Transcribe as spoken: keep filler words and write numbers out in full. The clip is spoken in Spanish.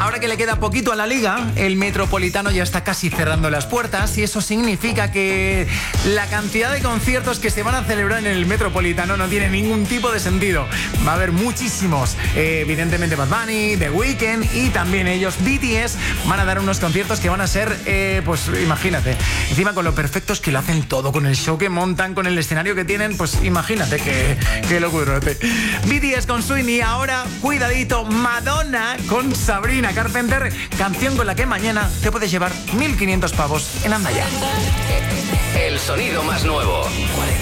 Ahora que le queda poquito a la liga, el Metropolitano ya está casi cerrando las puertas y eso significa que la cantidad de conciertos que se van a celebrar en el Metropolitano no tiene ningún tipo de sentido. Va a haber muchísimos. Eh, evidentemente Bad Bunny, The Weeknd y también ellos, B T S, van a dar unos conciertos que van a ser, eh, pues imagínate, encima con lo perfectos que lo hacen todo, con el show que montan, con el escenario que tienen, pues imagínate que, que locurrote. B T S con Sweeney, ahora, cuidadito, Madonna con Sabrina Carpenter, canción con la que mañana te puedes llevar mil quinientos pavos en Andaya. El sonido más nuevo.